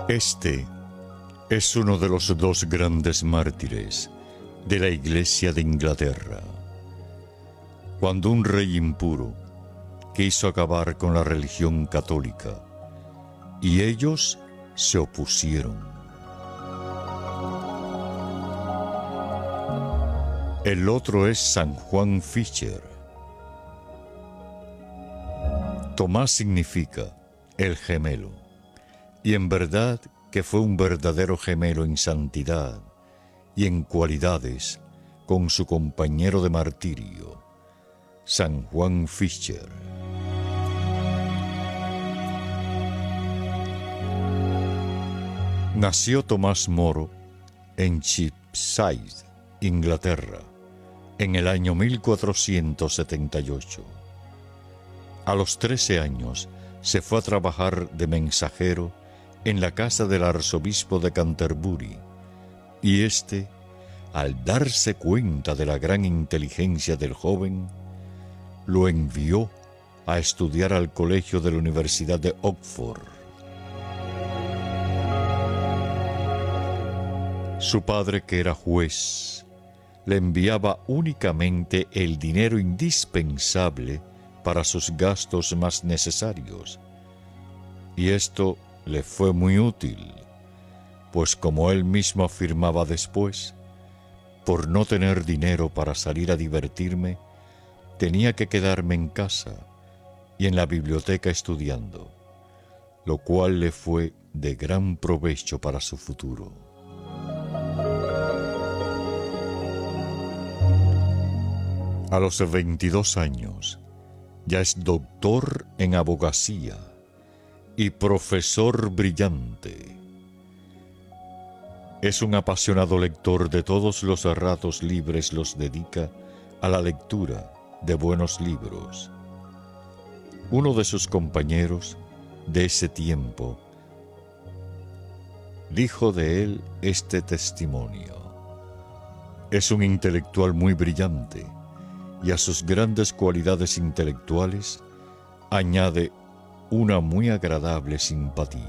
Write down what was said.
Este es uno de los dos grandes mártires de la Iglesia de Inglaterra. Cuando un rey impuro quiso acabar con la religión católica y ellos se opusieron. El otro es San Juan Fisher. Tomás significa el gemelo, y en verdad que fue un verdadero gemelo en santidad y en cualidades con su compañero de martirio, San Juan Fisher. Nació Tomás Moro en Cheapside, Inglaterra, en el año 1478. A los 13 años se fue a trabajar de mensajero en la casa del arzobispo de Canterbury, y éste, al darse cuenta de la gran inteligencia del joven, lo envió a estudiar al colegio de la Universidad de Oxford. Su padre, que era juez, le enviaba únicamente el dinero indispensable para sus gastos más necesarios, y esto le fue muy útil, pues como él mismo afirmaba después, por no tener dinero para salir a divertirme, tenía que quedarme en casa y en la biblioteca estudiando, lo cual le fue de gran provecho para su futuro. A los 22 años, ya es doctor en abogacía y profesor brillante. Es un apasionado lector, de todos los ratos libres los dedica a la lectura de buenos libros. Uno de sus compañeros de ese tiempo dijo de él este testimonio: es un intelectual muy brillante, y a sus grandes cualidades intelectuales añade una muy agradable simpatía.